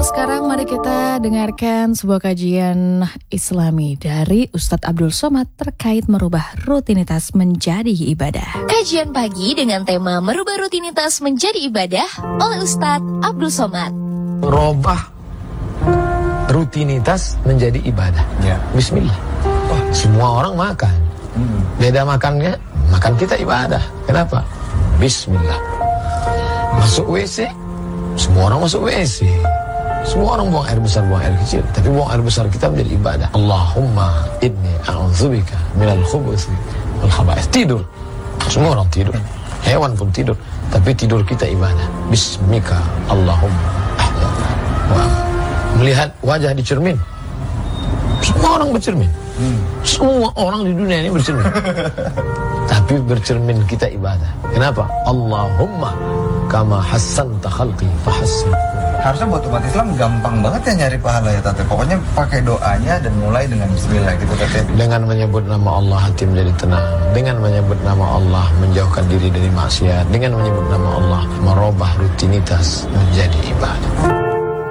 Sekarang mari kita dengarkan sebuah kajian Islami dari Ustadz Abdul Somad terkait merubah rutinitas menjadi ibadah. Kajian pagi dengan tema merubah rutinitas menjadi ibadah oleh Ustadz Abdul Somad. Merubah rutinitas menjadi ibadah. Ya. Bismillah. Oh, semua orang makan. Beda makannya, makan kita ibadah. Kenapa? Bismillah. Masuk WC, semua orang masuk WC. Semua orang buang air besar, buang air kecil. Tapi buang air besar kita menjadi ibadah. Allahumma inni a'udzubika minal khubuthi wal khaba'ith. Tidur. Semua orang tidur. Hewan pun tidur. Tapi tidur kita ibadah. Bismika Allahumma ahya. Melihat wajah di cermin. Semua orang bercermin. Semua orang di dunia ini bercermin. Tapi bercermin kita ibadah. Kenapa? Allahumma kama hassanta khalqi fahassin. Harusnya buat umat Islam gampang banget ya nyari pahala ya Tante. Pokoknya pakai doanya dan mulai dengan bismillah gitu Tante. Dengan menyebut nama Allah hati menjadi tenang. Dengan menyebut nama Allah menjauhkan diri dari maksiat. Dengan menyebut nama Allah merubah rutinitas menjadi ibadah.